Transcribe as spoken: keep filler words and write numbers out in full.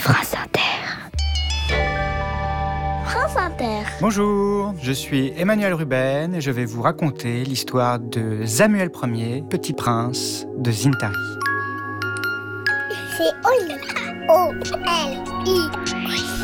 France Inter. France Inter. Bonjour, je suis Emmanuel Ruben et je vais vous raconter l'histoire de Samuel Ier, petit prince de Zintari. C'est Oli. O L I.